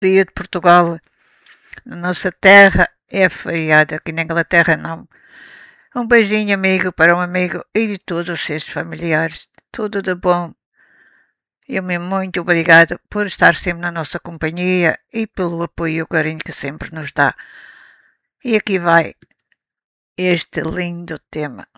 dia de Portugal, na nossa terra, é feriado, aqui na Inglaterra não. Um beijinho, amigo, para um amigo e de todos os seus familiares. Tudo de bom. E muito obrigado por estar sempre na nossa companhia e pelo apoio e o carinho que sempre nos dá. E aqui vai este lindo tema.